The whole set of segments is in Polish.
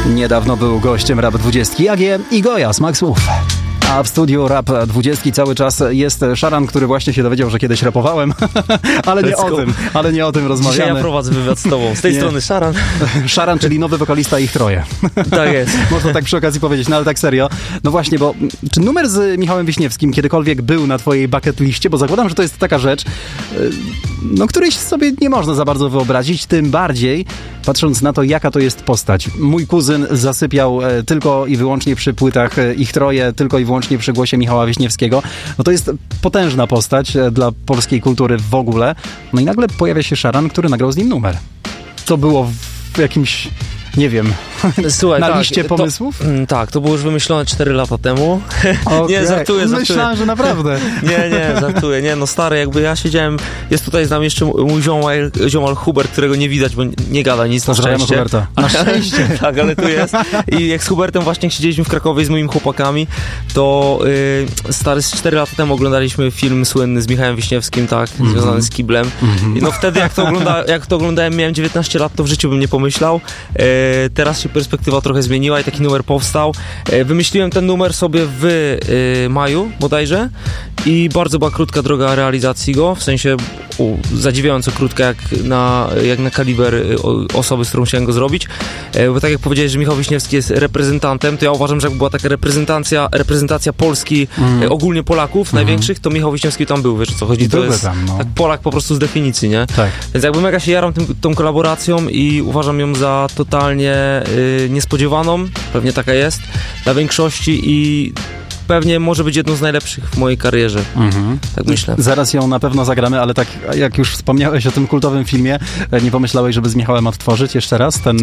Niedawno był gościem Rap 20 AG i Goja, smak słów. A w studiu Rap 20 cały czas jest Szaran, który właśnie się dowiedział, że kiedyś rapowałem, ale nie o tym rozmawiamy. Dzisiaj ja prowadzę wywiad z tobą. Z tej strony Szaran. Szaran, czyli nowy wokalista Ich Troje. Tak jest. Można tak przy okazji powiedzieć, no ale tak serio. No właśnie, bo czy numer z Michałem Wiśniewskim kiedykolwiek był na twojej bucket liście? Bo zakładam, że to jest taka rzecz, no której sobie nie można za bardzo wyobrazić, tym bardziej patrząc na to, jaka to jest postać. Mój kuzyn zasypiał tylko i wyłącznie przy płytach Ich Troje, tylko i wyłącznie przy głosie Michała Wiśniewskiego. No to jest potężna postać dla polskiej kultury w ogóle. No i nagle pojawia się Szaran, który nagrał z nim numer. To było w jakimś, nie wiem, słuchaj, na liście pomysłów? Tak, to było już wymyślone 4 lata temu. Okay. Nie, żartuję. Myślałem, że naprawdę. Nie, żartuję. Nie, no stary, jakby ja siedziałem, jest tutaj z nami jeszcze mój ziomal Hubert, którego nie widać, bo nie gada nic, na szczęście. Huberta. Na szczęście. Tak, ale tu jest. I jak z Hubertem właśnie siedzieliśmy w Krakowie z moimi chłopakami, to stary, z 4 lata temu oglądaliśmy film słynny z Michałem Wiśniewskim, tak, związany z kiblem. I no wtedy, jak to oglądałem, miałem 19 lat, to w życiu bym nie pomyślał. Teraz się perspektywa trochę zmieniła i taki numer powstał. Wymyśliłem ten numer sobie w maju bodajże i bardzo była krótka droga realizacji go, w sensie zadziwiająco krótka jak na kaliber osoby, z którą chciałem go zrobić, bo tak jak powiedziałeś, że Michał Wiśniewski jest reprezentantem, to ja uważam, że jak była taka reprezentacja Polski, ogólnie Polaków największych, to Michał Wiśniewski tam był, wiesz o co chodzi, to jest tam, no. Tak Polak po prostu z definicji, nie? Tak. Więc jakby mega się jaram tą kolaboracją i uważam ją za totalnie niespodziewaną, pewnie taka jest dla większości i pewnie może być jedną z najlepszych w mojej karierze. Tak myślę. Zaraz ją na pewno zagramy, ale tak jak już wspomniałeś o tym kultowym filmie, nie pomyślałeś, żeby z Michałem odtworzyć jeszcze raz ten...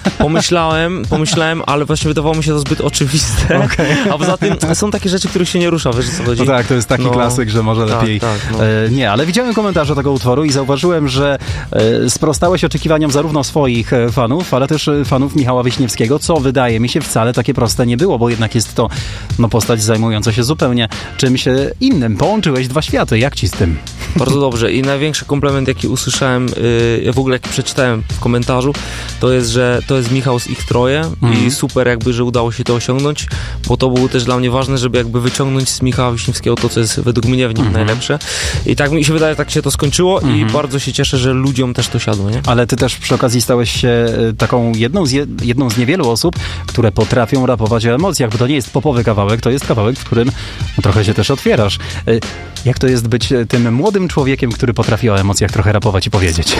Pomyślałem, ale właśnie wydawało mi się to zbyt oczywiste. Okay. A poza tym są takie rzeczy, których się nie rusza, wiesz o co chodzi? No tak, to jest taki klasyk, że może lepiej... Nie, ale widziałem komentarze tego utworu i zauważyłem, że sprostałeś oczekiwaniom zarówno swoich fanów, ale też fanów Michała Wiśniewskiego, co wydaje mi się wcale takie proste nie było, bo jednak jest to postać zajmująca się zupełnie czymś innym. Połączyłeś dwa światy. Jak ci z tym? Bardzo dobrze. I największy komplement, jaki usłyszałem, w ogóle jak przeczytałem w komentarzu, to jest, że to jest Michał z Ich Troje i super jakby, że udało się to osiągnąć, bo to było też dla mnie ważne, żeby jakby wyciągnąć z Michała Wiśniewskiego to, co jest według mnie w nim najlepsze. I tak mi się wydaje, tak się to skończyło i bardzo się cieszę, że ludziom też to siadło, nie? Ale ty też przy okazji stałeś się taką jedną z niewielu osób, które potrafią rapować o emocjach, bo to nie jest popowy kawałek, to jest kawałek, w którym trochę się też otwierasz. Jak to jest być tym młodym człowiekiem, który potrafi o emocjach trochę rapować i powiedzieć?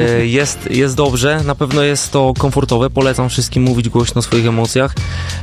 Jest dobrze, na pewno jest to komfortowe, polecam wszystkim mówić głośno o swoich emocjach.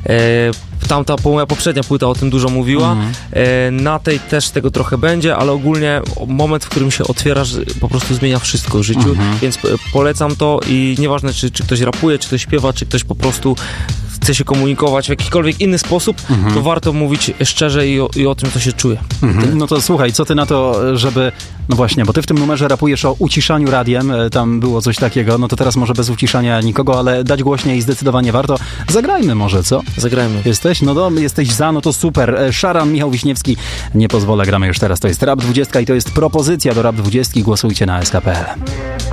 Moja poprzednia płyta o tym dużo mówiła, na tej też tego trochę będzie, ale ogólnie moment, w którym się otwierasz, po prostu zmienia wszystko w życiu, więc polecam to i nieważne, czy ktoś rapuje, czy ktoś śpiewa, czy ktoś po prostu chce się komunikować w jakikolwiek inny sposób, to warto mówić szczerze i o tym, co się czuje. No to słuchaj, co ty na to, żeby... No właśnie, bo ty w tym numerze rapujesz o uciszaniu radiem, tam było coś takiego, no to teraz może bez uciszania nikogo, ale dać głośniej zdecydowanie warto. Zagrajmy może, co? Zagrajmy. Jesteś? No jesteś za, no to super. Szaran, Michał Wiśniewski, nie pozwolę, gramy już teraz. To jest Rap 20 i to jest propozycja do Rap 20. Głosujcie na SK.pl.